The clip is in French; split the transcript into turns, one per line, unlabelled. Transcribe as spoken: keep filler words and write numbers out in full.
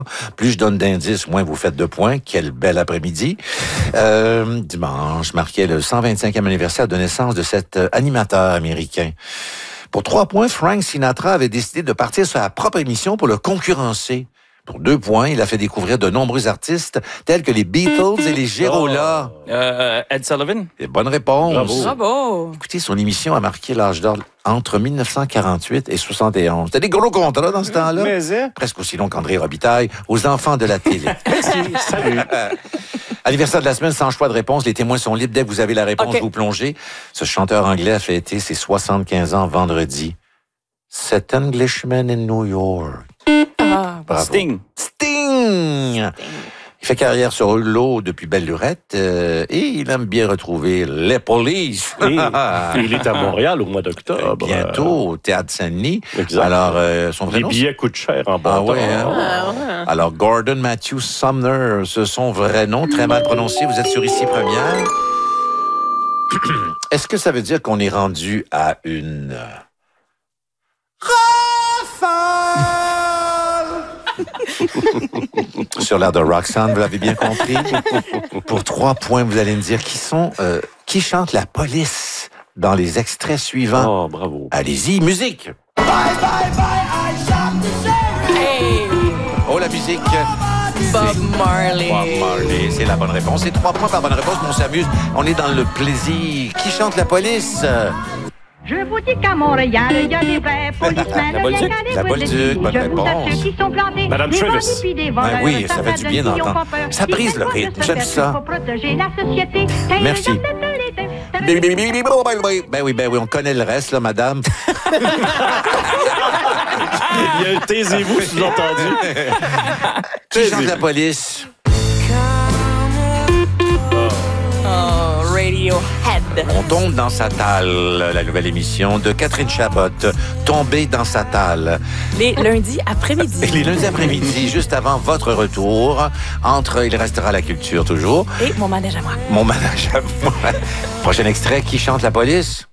Plus je donne d'indices, moins vous faites de points. Quel bel après-midi. Euh, dimanche marquait le cent vingt-cinquième anniversaire de naissance de cet animateur américain. Pour trois points, Frank Sinatra avait décidé de partir sur sa propre émission pour le concurrencer. Pour deux points, il a fait découvrir de nombreux artistes tels que les Beatles et les Gérola.
Oh. Euh, Ed Sullivan.
Et bonne réponse.
Bravo.
Bravo.
Écoutez, son émission a marqué l'âge d'or entre mille neuf cent quarante-huit et soixante et onze. C'était des gros contrats dans ce temps-là.
Mais, hein?
Presque aussi long qu'André Robitaille, aux enfants de la télé.
Merci, salut.
Anniversaire de la semaine, sans choix de réponse. Les témoins sont libres. Dès que vous avez la réponse,
Okay.
vous plongez. Ce chanteur anglais a fêté ses soixante-quinze ans vendredi. Cet Englishman in New York.
Ah,
Bravo.
Sting.
Sting! Il fait carrière sur l'eau depuis belle lurette euh, et il aime bien retrouver les polices.
Et il est à Montréal au mois d'octobre.
Bientôt au Théâtre Saint-Denis.
Exact.
Alors, euh, son vrai
Les
nom,
billets coûtent cher en bon
Ah
temps.
ouais, hein?
ah, ouais.
Alors, Gordon Matthew Sumner, c'est son vrai nom, très mal prononcé. Vous êtes sur Ici Première. Est-ce que ça veut dire qu'on est rendu à une... Sur l'air de Roxanne, vous l'avez bien compris. Pour trois points, vous allez me dire qui sont... euh, qui chante la police dans les extraits suivants.
Oh, bravo.
Allez-y, musique!
Hey,
Oh, la musique!
Bob Marley.
Bob Marley, c'est la bonne réponse. C'est trois points par bonne réponse, mais on s'amuse. On est dans le plaisir. Qui chante la police?
Je vous dis qu'à Montréal, il y a des vrais policemen.
La Bolduc.
rien qu'à les
La
voix de
Bolduc,
vie.
bonne
Je vous
réponse.
assure qu'ils sont plantés.
Madame
Des
Travis.
bandits puis des voleurs,
Ben oui, ça fait du bien
s'attardent, ils ont
d'entendre.
pas peur.
Ça brise
Ils
le
essaient
rythme,
de se
j'aime
faire
ça.
pour protéger la société.
Merci. Ben oui, ben oui, on connaît le reste, là, madame.
Il y a un taisez-vous sous-entendu.
Qui chante la police?
Oh, Radiohead.
On tombe dans sa talle, la nouvelle émission de Catherine Chabot, Tomber dans sa talle.
Les lundis après-midi.
Les lundis après-midi, juste avant votre retour, entre Il restera la culture toujours,
Et mon manège à moi.
mon manège à moi. Prochain extrait, qui chante la police?